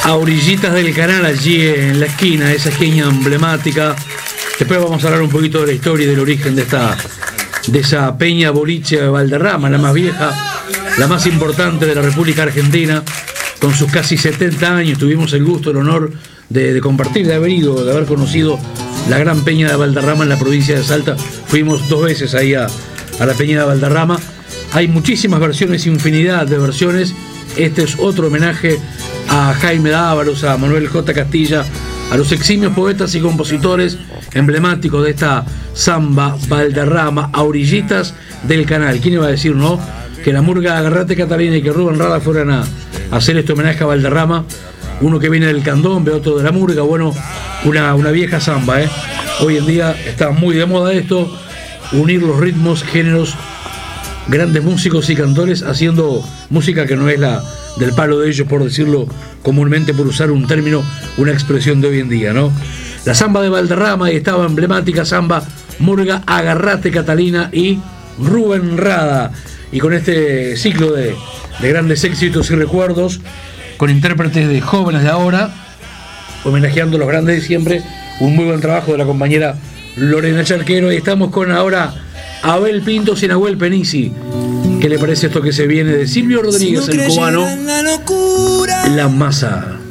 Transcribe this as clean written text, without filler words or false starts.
a orillitas del canal, allí en la esquina, esa esquina emblemática. Después vamos a hablar un poquito de la historia y del origen de esa peña boliche de Valderrama, la más vieja, la más importante de la República Argentina, con sus casi 70 años. Tuvimos el gusto, el honor de compartir, de haber ido, de haber conocido la gran peña de Valderrama en la provincia de Salta. Fuimos 2 veces ahí a la peña de Valderrama. Hay muchísimas versiones, infinidad de versiones. Este es otro homenaje a Jaime Dávalos, a Manuel J. Castilla, a los eximios poetas y compositores emblemáticos de esta samba Valderrama, a orillitas del canal. ¿Quién iba a decir, no? Que la murga Agarrate Catalina y que Rubén Rada fueran a hacer este homenaje a Valderrama. Uno que viene del candombe, otro de la murga. Bueno, una vieja samba, ¿eh? Hoy en día está muy de moda esto, unir los ritmos, géneros, grandes músicos y cantores haciendo música que no es la del palo de ellos, por decirlo comúnmente, por usar un término, una expresión de hoy en día, ¿no? La samba de Valderrama, y estaba emblemática samba murga Agarrate Catalina y Rubén Rada. Y con este ciclo de grandes éxitos y recuerdos, con intérpretes de jóvenes de ahora, homenajeando a los grandes de siempre, un muy buen trabajo de la compañera Lorena Charquero. Y estamos con ahora Abel Pintos y Nahuel Penisi. ¿Qué le parece esto que se viene de Silvio Rodríguez, el cubano? La Masa.